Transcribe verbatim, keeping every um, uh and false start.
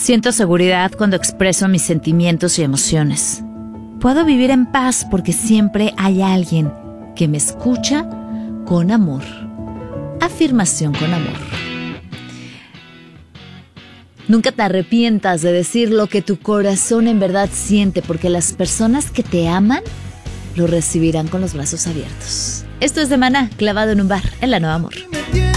Siento seguridad cuando expreso mis sentimientos y emociones. Puedo vivir en paz porque siempre hay alguien que me escucha con amor. Afirmación con amor. Nunca te arrepientas de decir lo que tu corazón en verdad siente, porque las personas que te aman lo recibirán con los brazos abiertos. Esto es de Maná, clavado en un bar, en La Nueva Amor.